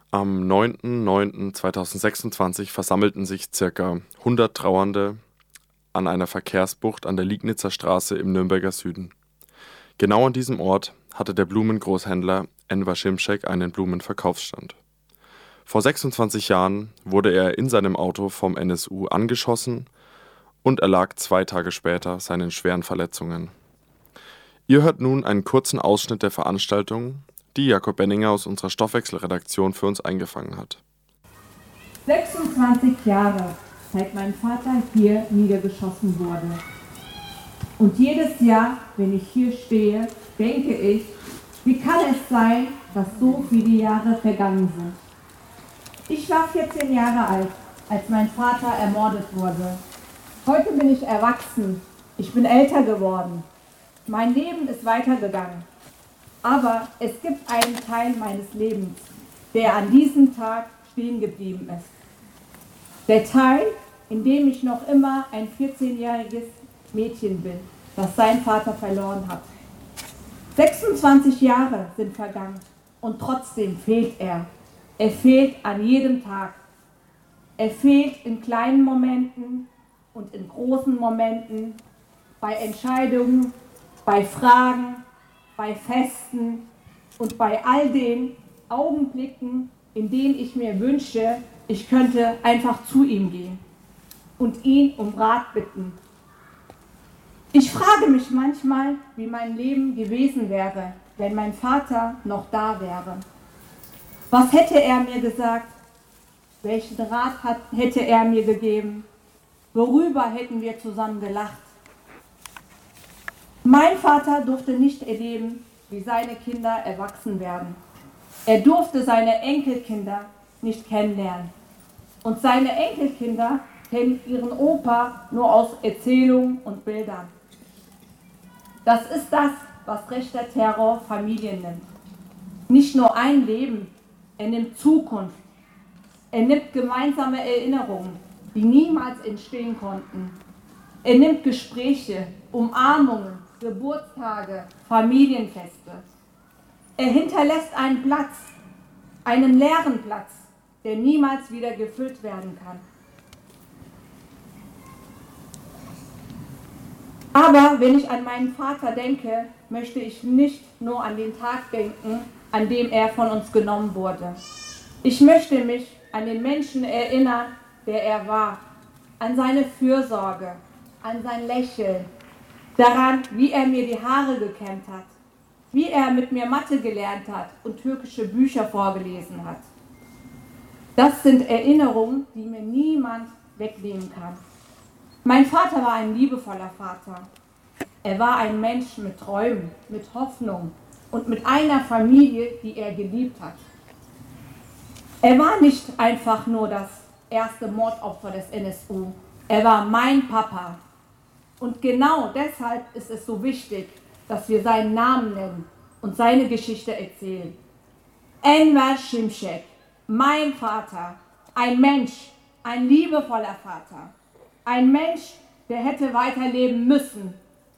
Am 9.9.2026 versammelten sich circa 100 Trauernde an einer Verkehrsbucht an der Liegnitzer Straße im Nürnberger Süden. Genau an diesem Ort hatte der Blumengroßhändler Enver Şimşek einen Blumenverkaufsstand. Vor 26 Jahren wurde er in seinem Auto vom NSU angeschossen und erlag 2 Tage später seinen schweren Verletzungen. Ihr hört nun einen kurzen Ausschnitt der Veranstaltung, die Jakob Benninger aus unserer Stoffwechselredaktion für uns eingefangen hat. 26 Jahre, seit mein Vater hier niedergeschossen wurde. Und jedes Jahr, wenn ich hier stehe, denke ich, wie kann es sein, dass so viele Jahre vergangen sind? Ich war 14 Jahre alt, als mein Vater ermordet wurde. Heute bin ich erwachsen, ich bin älter geworden. Mein Leben ist weitergegangen. Aber es gibt einen Teil meines Lebens, der an diesem Tag stehen geblieben ist. Der Teil, in dem ich noch immer ein 14-jähriges Mädchen bin, das sein Vater verloren hat. 26 Jahre sind vergangen und trotzdem fehlt er. Er fehlt an jedem Tag. Er fehlt in kleinen Momenten und in großen Momenten, bei Entscheidungen, bei Fragen, bei Festen und bei all den Augenblicken, in denen ich mir wünsche, ich könnte einfach zu ihm gehen und ihn um Rat bitten. Ich frage mich manchmal, wie mein Leben gewesen wäre, wenn mein Vater noch da wäre. Was hätte er mir gesagt? Welchen Rat hätte er mir gegeben? Worüber hätten wir zusammen gelacht? Mein Vater durfte nicht erleben, wie seine Kinder erwachsen werden. Er durfte seine Enkelkinder nicht kennenlernen. Und seine Enkelkinder kennen ihren Opa nur aus Erzählungen und Bildern. Das ist das, was rechter Terror Familien nimmt. Nicht nur ein Leben, er nimmt Zukunft. Er nimmt gemeinsame Erinnerungen, die niemals entstehen konnten. Er nimmt Gespräche, Umarmungen, Geburtstage, Familienfeste. Er hinterlässt einen Platz, einen leeren Platz, der niemals wieder gefüllt werden kann. Aber wenn ich an meinen Vater denke, möchte ich nicht nur an den Tag denken, an dem er von uns genommen wurde. Ich möchte mich an den Menschen erinnern, der er war, an seine Fürsorge, an sein Lächeln, daran, wie er mir die Haare gekämmt hat, wie er mit mir Mathe gelernt hat und türkische Bücher vorgelesen hat. Das sind Erinnerungen, die mir niemand wegnehmen kann. Mein Vater war ein liebevoller Vater. Er war ein Mensch mit Träumen, mit Hoffnung und mit einer Familie, die er geliebt hat. Er war nicht einfach nur das erste Mordopfer des NSU. Er war mein Papa. Und genau deshalb ist es so wichtig, dass wir seinen Namen nennen und seine Geschichte erzählen. Enver Şimşek, mein Vater, ein Mensch, ein liebevoller Vater, ein Mensch, der hätte weiterleben müssen.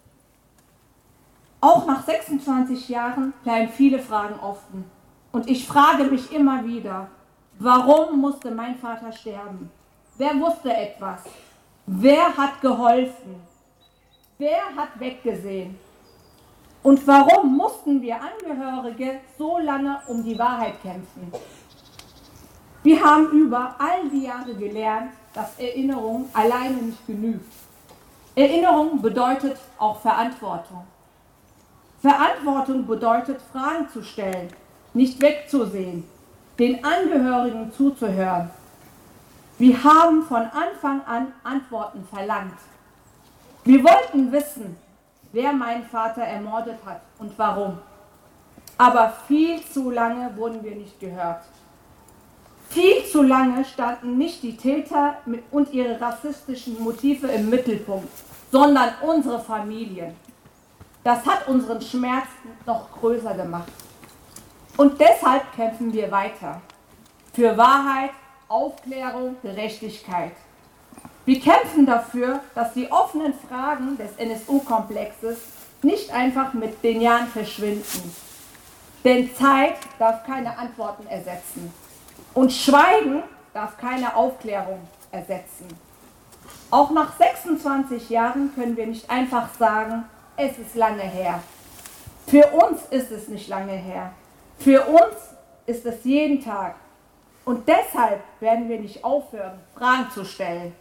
Auch nach 26 Jahren bleiben viele Fragen offen. Und ich frage mich immer wieder, warum musste mein Vater sterben? Wer wusste etwas? Wer hat geholfen? Wer hat weggesehen? Und warum mussten wir Angehörige so lange um die Wahrheit kämpfen? Wir haben über all die Jahre gelernt, dass Erinnerung alleine nicht genügt. Erinnerung bedeutet auch Verantwortung. Verantwortung bedeutet, Fragen zu stellen, nicht wegzusehen, den Angehörigen zuzuhören. Wir haben von Anfang an Antworten verlangt. Wir wollten wissen, wer meinen Vater ermordet hat und warum. Aber viel zu lange wurden wir nicht gehört. Viel zu lange standen nicht die Täter und ihre rassistischen Motive im Mittelpunkt, sondern unsere Familien. Das hat unseren Schmerz noch größer gemacht. Und deshalb kämpfen wir weiter. Für Wahrheit, Aufklärung, Gerechtigkeit. Wir kämpfen dafür, dass die offenen Fragen des NSU-Komplexes nicht einfach mit den Jahren verschwinden. Denn Zeit darf keine Antworten ersetzen. Und Schweigen darf keine Aufklärung ersetzen. Auch nach 26 Jahren können wir nicht einfach sagen, es ist lange her. Für uns ist es nicht lange her. Für uns ist es jeden Tag. Und deshalb werden wir nicht aufhören, Fragen zu stellen.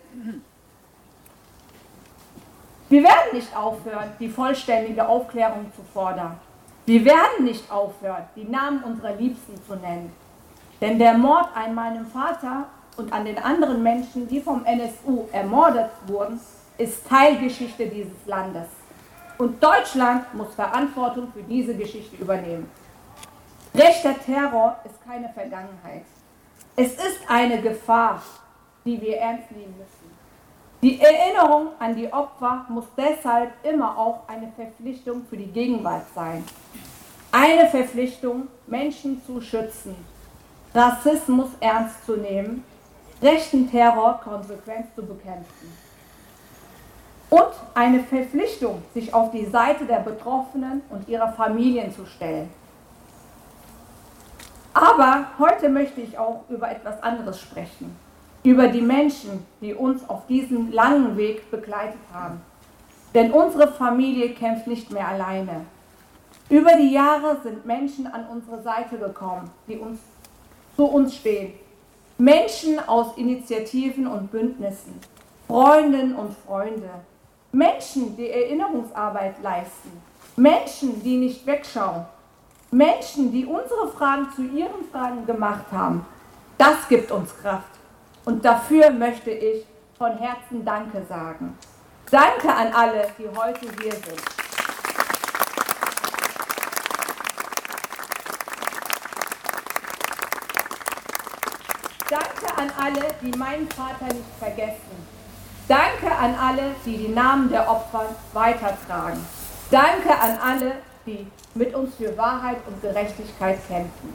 Wir werden nicht aufhören, die vollständige Aufklärung zu fordern. Wir werden nicht aufhören, die Namen unserer Liebsten zu nennen. Denn der Mord an meinem Vater und an den anderen Menschen, die vom NSU ermordet wurden, ist Teilgeschichte dieses Landes. Und Deutschland muss Verantwortung für diese Geschichte übernehmen. Rechter Terror ist keine Vergangenheit. Es ist eine Gefahr, die wir ernst nehmen müssen. Die Erinnerung an die Opfer muss deshalb immer auch eine Verpflichtung für die Gegenwart sein. Eine Verpflichtung, Menschen zu schützen, Rassismus ernst zu nehmen, rechten Terror konsequent zu bekämpfen. Und eine Verpflichtung, sich auf die Seite der Betroffenen und ihrer Familien zu stellen. Aber heute möchte ich auch über etwas anderes sprechen. Über die Menschen, die uns auf diesem langen Weg begleitet haben. Denn unsere Familie kämpft nicht mehr alleine. Über die Jahre sind Menschen an unsere Seite gekommen, die zu uns stehen. Menschen aus Initiativen und Bündnissen, Freundinnen und Freunde. Menschen, die Erinnerungsarbeit leisten. Menschen, die nicht wegschauen. Menschen, die unsere Fragen zu ihren Fragen gemacht haben. Das gibt uns Kraft. Und dafür möchte ich von Herzen Danke sagen. Danke an alle, die heute hier sind. Danke an alle, die meinen Vater nicht vergessen. Danke an alle, die die Namen der Opfer weitertragen. Danke an alle, die mit uns für Wahrheit und Gerechtigkeit kämpfen.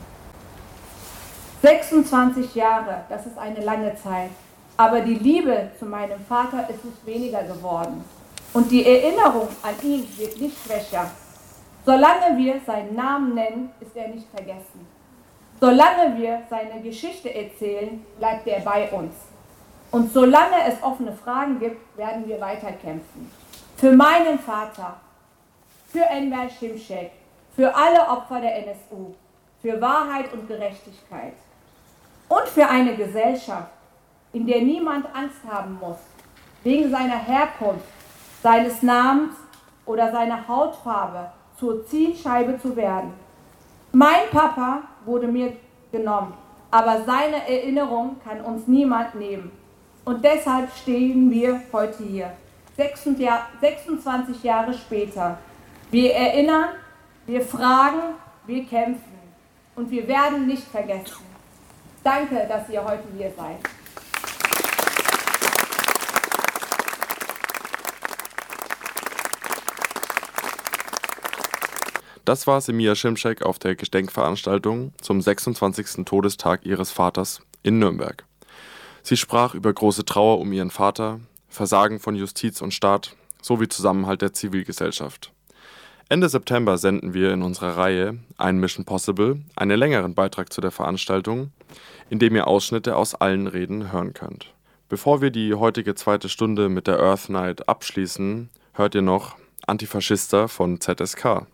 26 Jahre, das ist eine lange Zeit. Aber die Liebe zu meinem Vater ist nicht weniger geworden. Und die Erinnerung an ihn wird nicht schwächer. Solange wir seinen Namen nennen, ist er nicht vergessen. Solange wir seine Geschichte erzählen, bleibt er bei uns. Und solange es offene Fragen gibt, werden wir weiterkämpfen. Für meinen Vater, für Enver Şimşek, für alle Opfer der NSU, für Wahrheit und Gerechtigkeit. Und für eine Gesellschaft, in der niemand Angst haben muss, wegen seiner Herkunft, seines Namens oder seiner Hautfarbe zur Zielscheibe zu werden. Mein Papa wurde mir genommen, aber seine Erinnerung kann uns niemand nehmen. Und deshalb stehen wir heute hier, 26 Jahre später. Wir erinnern, wir fragen, wir kämpfen und wir werden nicht vergessen. Danke, dass ihr heute hier seid. Das war Semir Şimşek auf der Gedenkveranstaltung zum 26. Todestag ihres Vaters in Nürnberg. Sie sprach über große Trauer um ihren Vater, Versagen von Justiz und Staat sowie Zusammenhalt der Zivilgesellschaft. Ende September senden wir in unserer Reihe Ein Mission Possible einen längeren Beitrag zu der Veranstaltung, in dem ihr Ausschnitte aus allen Reden hören könnt. Bevor wir die heutige zweite Stunde mit der Earth Night abschließen, hört ihr noch Antifaschista von ZSK.